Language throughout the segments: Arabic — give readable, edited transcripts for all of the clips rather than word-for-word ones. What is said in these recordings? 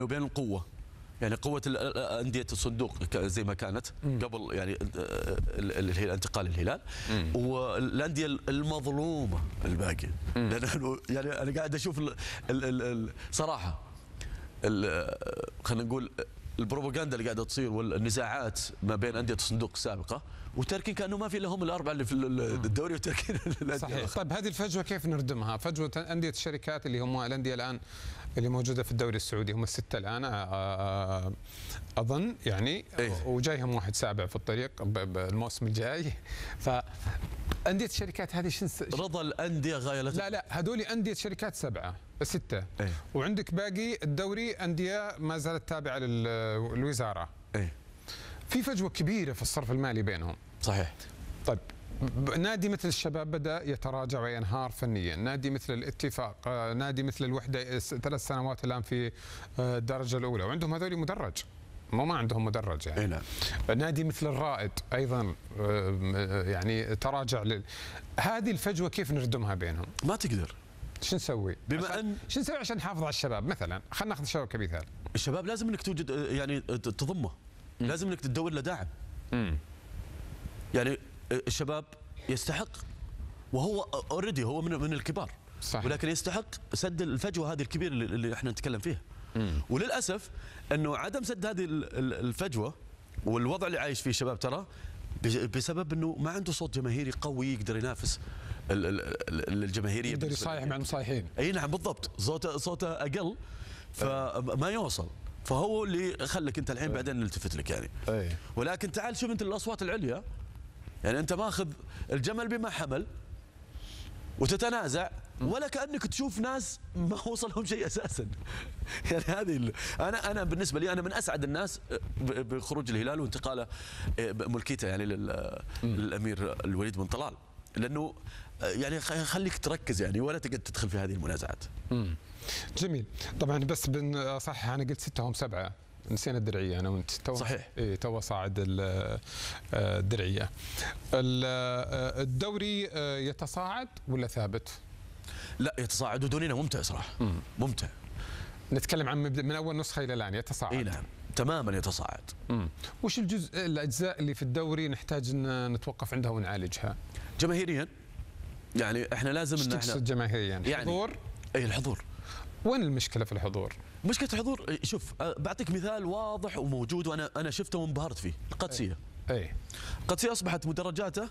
وبين القوة، يعني قوة أندية الصندوق زي ما كانت قبل، يعني اللي هي الانتقال الهلال، والأندية المظلومة الباقية. لأن يعني أنا قاعد أشوف صراحة خلينا نقول البروباغندا اللي قاعدة تصير والنزاعات ما بين أندية الصندوق السابقة، وتركين كأنه ما في لهم الأربعة اللي في الدوري، وتركين صحيح. طيب هذه الفجوة كيف نردمها؟ فجوة أندية الشركات اللي هم الأندية الآن اللي موجودة في الدوري السعودي، هم الستة الآن أظن يعني، وجايهم واحد سابع في الطريق بالموسم الجاي. فأندية الشركات هذه رضا الأندية غاية لا هذول أندية شركات ستة. وعندك باقي الدوري أندية ما زالت تابعة للوزارة. في فجوة كبيرة في الصرف المالي بينهم. صحيح. طيب نادي مثل الشباب بدأ يتراجع وينهار فنيا، نادي مثل الاتفاق، نادي مثل الوحدة 3 سنوات الآن في الدرجة الأولى، وعندهم هذول مدرج، ما عندهم مدرج يعني. نعم. نادي مثل الرائد أيضا يعني تراجع هذه الفجوة كيف نردمها بينهم؟ ما تقدر. شو نسوي؟ شو نسوي عشان نحافظ على الشباب؟ مثلا خلينا ناخذ الشباب كمثال. الشباب لازم انك توجد، يعني تضمه، لازم انك تدور له داعم. يعني الشباب يستحق، وهو اوريدي هو من الكبار. صحيح. ولكن يستحق سد الفجوه هذه الكبيره اللي احنا نتكلم فيها. وللاسف انه عدم سد هذه الفجوه والوضع اللي عايش فيه الشباب ترى بسبب انه ما عنده صوت جماهيري قوي يقدر ينافس الجماهيريه، يقدر يصايح مع المصايحين. اي نعم بالضبط، صوته اقل فما يوصل، فهو اللي خلك انت الحين بعدين نلتفت لك يعني. ولكن تعال شوف انت الاصوات العليا، يعني انت ماخذ الجمل بما حمل وتتنازع، ولا كانك تشوف ناس ما وصلهم شيء اساسا. يعني هذه انا بالنسبه لي انا من اسعد الناس بخروج الهلال وانتقاله ملكيته يعني للامير الوليد بن طلال، لانه يعني خليك تركز يعني ولا تقعد تدخل في هذه المنازعات. جميل. طبعا بس صح انا قلت 6 هم 7، نسينا الدرعيه انا وانت. صحيح. تو صاعد الدرعيه. الدوري يتصاعد ولا ثابت؟ لا يتصاعد، ودونينا ممتع صراحه. ممتع. نتكلم عن من اول نسخه الى الان يتصاعد. اي نعم تماما يتصاعد. وش الاجزاء اللي في الدوري نحتاج ان نتوقف عندها ونعالجها؟ جماهيريا، يعني احنا لازم ان احنا جماهيريا يعني حضور. اي الحضور. وين المشكله في الحضور؟ مشكله الحضور، شوف بعطيك مثال واضح وموجود وانا شفته وانبهرت فيه. القادسيه. القادسيه اصبحت مدرجاته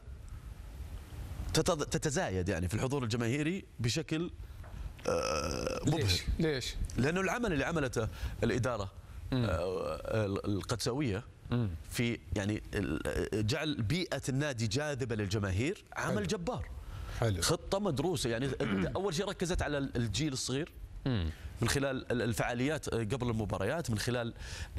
تتزايد يعني في الحضور الجماهيري بشكل مبهر. ليش؟ لانه العمل اللي عملته الاداره القدسويه في يعني جعل بيئه النادي جاذبه للجماهير عمل جبار. حلو. خطه مدروسه، يعني اول شيء ركزت على الجيل الصغير من خلال الفعاليات قبل المباريات، من خلال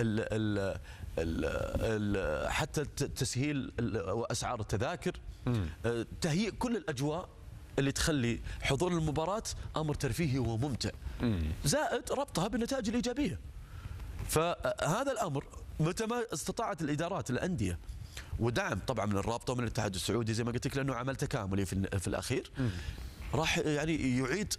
حتى تسهيل واسعار التذاكر، تهيئ كل الاجواء اللي تخلي حضور المباراه امر ترفيهي وممتع، زائد ربطها بالنتائج الايجابيه. فهذا الامر متى ما استطاعت الادارات الانديه ودعم طبعا من الرابطه ومن الاتحاد السعودي زي ما قلت لك، لانه عمل تكاملي في الاخير، راح يعني يعيد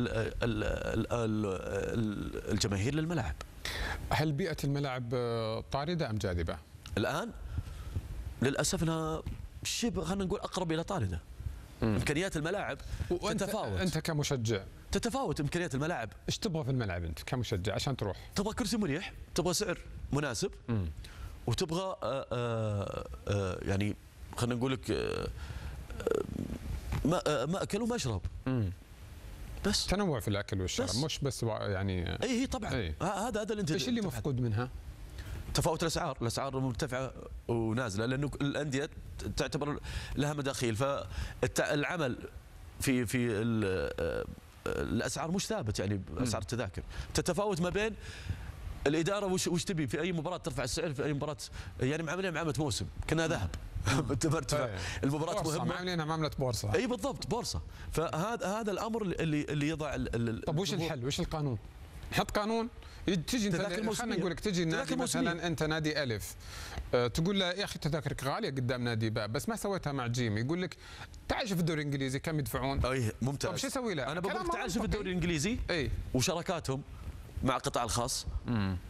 الجماهير للملاعب. هل بيئة الملاعب طاردة أم جاذبة؟ الآن للأسف أنها شبه خلينا نقول أقرب إلى طاردة. إمكانيات الملاعب تتفاوت. أنت كمشجع تتفاوت إمكانيات الملاعب. إيش تبغى في الملعب أنت كمشجع عشان تروح؟ تبغى كرسي مريح، تبغى سعر مناسب، وتبغى يعني خلينا نقول لك مأكل ومشرب. بس تنوع في الاكل والشرب، مش بس يعني. اي طبعا. هذا اللي انت ايش اللي مفقود منها؟ تفاوت الاسعار مرتفعه ونازله، لانه الانديه تعتبر لها مداخيل، فالعمل في الاسعار مش ثابت، يعني اسعار التذاكر تتفاوت ما بين الاداره وش تبي في اي مباراه ترفع السعر، في اي مباراه يعني معاملين معامله موسم كنا ذهب مرتفع المباراه مهمه، عاملينها معامله بورصه. اي بالضبط بورصه. فهذا الامر اللي يضع طب وش الحل؟ وش القانون؟ نحط قانون تجي انت، خلينا نقول لك تجي النادي مثلا، انت نادي الف، تقول له يا اخي تذاكرك غاليه قدام نادي باء، بس ما سويتها مع جيم، يقول لك تعال شوف الدوري الانجليزي كم يدفعون. اي ممتاز. طب شو اسوي له؟ انا بقول لك تعال شوف الدوري الانجليزي وشراكاتهم مع القطاع الخاص.